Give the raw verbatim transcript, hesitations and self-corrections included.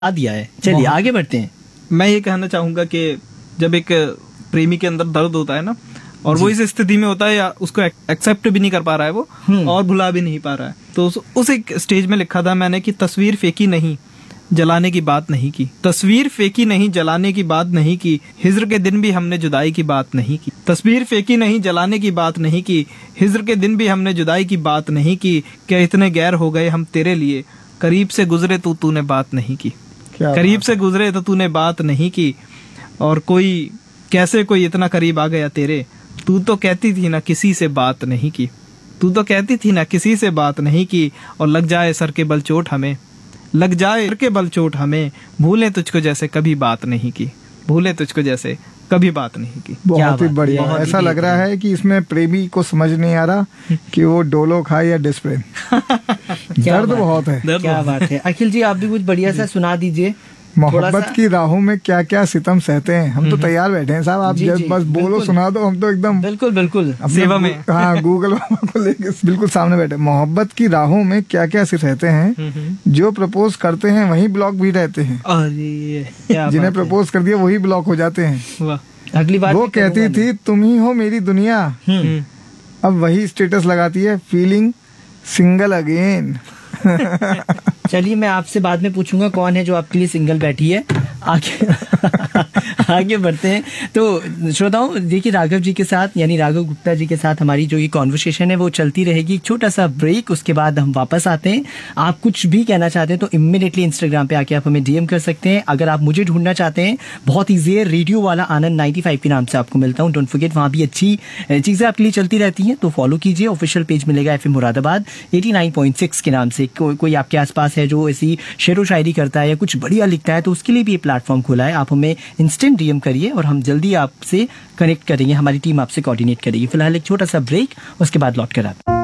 दिया है। चलिए आगे बढ़ते हैं। मैं ये कहना चाहूंगा कि जब एक प्रेमी के अंदर दर्द होता है ना, और वो इस स्थिति में होता है या उसको एक्सेप्ट भी नहीं कर पा रहा है वो, और भुला भी नहीं पा रहा है, तो उस, उस एक स्टेज में लिखा था मैंने कि तस्वीर फेंकी नहीं, जलाने की बात नहीं की। तस्वीर फेंकी नहीं, जलाने की बात नहीं की। हिज्र के दिन भी हमने जुदाई की बात नहीं की। तस्वीर फेंकी नहीं, जलाने की बात नहीं की। हिज्र के दिन भी हमने जुदाई की बात नहीं की। क्या इतने गैर हो गए हम तेरे लिए, करीब से गुजरे तो तूने बात नहीं की। करीब से गुजरे तो तूने बात नहीं की। और कोई कैसे कोई इतना करीब आ गया तेरे, तू तो कहती थी ना किसी से बात नहीं की। तू तो कहती थी ना किसी से बात नहीं की। और लग जाए सर के बल चोट हमें, लग जाए सर के बल चोट हमें, भूले तुझको जैसे कभी बात नहीं की। भूले तुझको जैसे कभी बात नहीं की। बहुत ही बढ़िया। ऐसा लग रहा है कि इसमें प्रेमी को समझ नहीं आ रहा कि वो डोलो खाए या डिस्प्रिन। दर्द बहुत है। क्या बात है। अखिल जी आप भी कुछ बढ़िया सा सुना दीजिए। मोहब्बत की राहों में क्या क्या सितम सहते हैं। हम तो तैयार बैठे हैं साहब, आप जब बस बोलो सुना दो, हम तो एकदम बिल्कुल बिल्कुल सेवा में। हाँ, गूगल को लेके बिल्कुल सामने बैठे। मोहब्बत की राहों में क्या क्या सिर रहते हैं, जो प्रपोज करते हैं वही ब्लॉक भी रहते हैं। जिन्हें प्रपोज कर दिया वही ब्लॉक हो जाते हैं। अगली बार वो कहती थी तुम ही हो मेरी दुनिया, अब वही स्टेटस लगाती है फीलिंग सिंगल अगेन। चलिए मैं आपसे बाद में पूछूंगा कौन है जो आपके लिए सिंगल बैठी है। आगे आगे बढ़ते हैं। तो श्रोताओं देखिए, राघव जी के साथ यानी राघव गुप्ता जी के साथ हमारी जो ये कॉन्वर्सेशन है वो चलती रहेगी। छोटा सा ब्रेक, उसके बाद हम वापस आते हैं। आप कुछ भी कहना चाहते हैं तो इमीडिएटली इंस्टाग्राम पे आके आप हमें डीएम कर सकते हैं। अगर आप मुझे ढूंढना चाहते हैं, बहुत ईजी है, रेडियो वाला आनंद नाइन्टी फाइव के नाम से आपको मिलता हूँ। डोंट फॉरगेट, वहाँ भी अच्छी चीजें आपके लिए चलती रहती हैं, तो फॉलो कीजिए। ऑफिशियल पेज मिलेगा FM Moradabad eighty nine point six के नाम से। को, कोई आपके आसपास है जो ऐसी शेरो शायरी करता है या कुछ बढ़िया लिखता है, तो उसके लिए भी ये प्लेटफॉर्म खुला है। आप हमें इंस्टेंट डीएम करिए और हम जल्दी आपसे कनेक्ट करेंगे, हमारी टीम आपसे कोऑर्डिनेट करेगी। फिलहाल एक छोटा सा ब्रेक, उसके बाद लौट कर आते हैं।